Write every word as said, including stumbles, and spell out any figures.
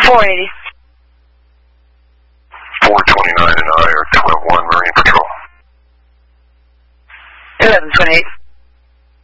four eighty. four twenty-nine and I are twelve one Marine Patrol. eleven twenty-eight.